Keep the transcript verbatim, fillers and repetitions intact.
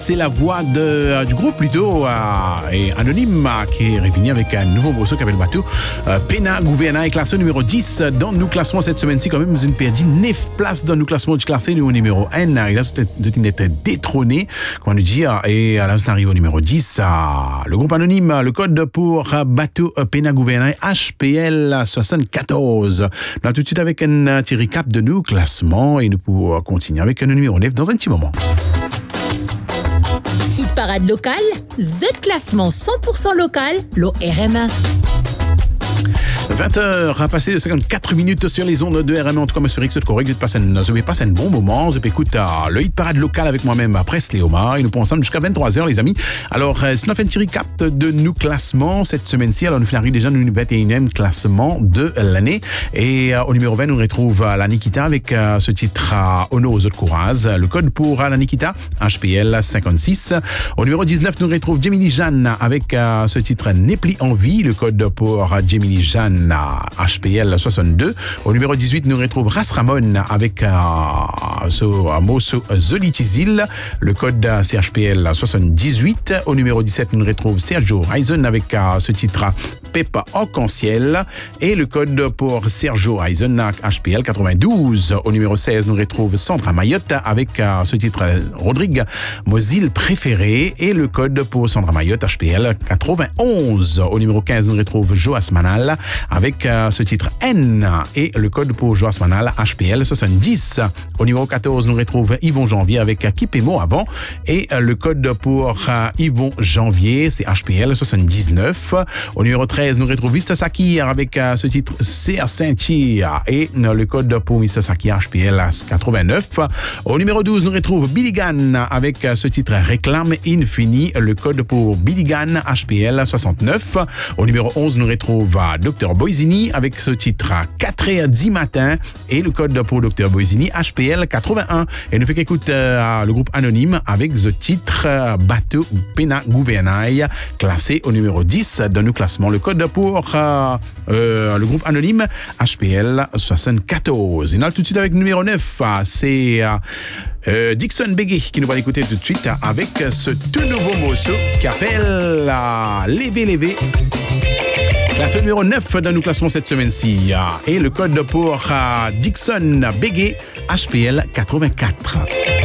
C'est la voix de, euh, du groupe plutôt euh, et anonyme euh, qui est revenu avec un nouveau morceau qui s'appelle Bateau. Euh, Pena Gouvernail, classé numéro dix dans nos classements cette semaine-ci. Quand même, vous avez perdu neuf places dans nos classements du classé numéro un. Et là, c'est d'être détrôné, comment nous dire. Et là, on arrive au numéro dix. Euh, le groupe anonyme, le code pour euh, Bateau euh, Pena Gouvernail, H P L soixante-quatorze. Là, tout de suite avec un petit recap de nos classements et nous pouvons continuer avec le numéro neuf dans un petit moment. Hit parade locale, Z classement cent pour cent local, l'O R M A. vingt heures à passer de cinquante-quatre minutes sur les ondes de R M A. En tout cas, j'espère que c'est correct. Vous passez un, passé un bon moment. Vous écoutez le hit parade local avec moi-même après Léomar. Et nous pourrons ensemble jusqu'à vingt-trois heures, les amis. Alors, si on fait un petit recap de nos classements cette semaine-ci, alors nous finissons déjà le vingt et unième classement de l'année. Et euh, au numéro vingt, nous retrouve euh, la Nikita avec euh, ce titre euh, Ono aux autres courage. Le code pour euh, la Nikita, H P L cinquante-six. Au numéro dix-neuf, nous retrouve Gemini Jeanne avec euh, ce titre Népli en vie. Le code pour euh, Gemini Jeanne, H P L soixante-deux. Au numéro dix-huit, nous retrouve Ras Ramon avec euh, ce morceau Zolitizil. Le code C H P L soixante-dix-huit. Au numéro dix-sept, nous retrouve Sergio Ryzen avec euh, ce titre Pepa Arc-en-Ciel. Et le code pour Sergio Ryzen H P L quatre-vingt-douze. Au numéro seize, nous retrouve Sandra Mayotte avec euh, ce titre Rodrigue Mozil préféré. Et le code pour Sandra Mayotte H P L quatre-vingt-onze. Au numéro quinze, nous retrouve Joas Manal avec euh, ce titre N et le code pour Joas Manal H P L soixante-dix. Au numéro quatorze, nous retrouve Yvon Janvier avec euh, Kipemo avant et euh, le code pour euh, Yvon Janvier, c'est H P L soixante-dix-neuf. Au numéro treize, nous retrouve Mister Sakir avec euh, ce titre C R Saint-Cyr et euh, le code pour Mister Sakir H P L quatre-vingt-neuf. Au numéro douze, nous retrouve Billy Gann avec euh, ce titre Réclame Infini, le code pour Billy Gann H P L soixante-neuf. Au numéro onze, nous retrouve euh, Docteur Boisini avec ce titre quatre heures dix matin et le code pour Docteur Boisini H P L quatre-vingt-un. Et nous fait qu'écoute euh, le groupe anonyme avec ce titre euh, Bateau Pena Gouvernail classé au numéro dix dans nos classements. Le code pour euh, euh, le groupe anonyme H P L soixante-quatorze. Et là tout de suite avec le numéro neuf, c'est euh, euh, Dixon Bégué qui nous va l'écouter tout de suite avec ce tout nouveau morceau qui appelle euh, Lévé Lévé. Classe numéro neuf dans nos classements cette semaine-ci. Et le code pour uh, Dixon Bégué, H P L quatre-vingt-quatre.